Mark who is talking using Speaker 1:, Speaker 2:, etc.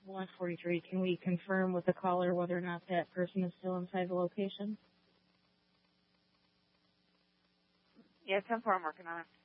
Speaker 1: 143. Can we confirm with the caller whether or not that person is still inside the location?
Speaker 2: Yeah, 10-4, I'm working on it.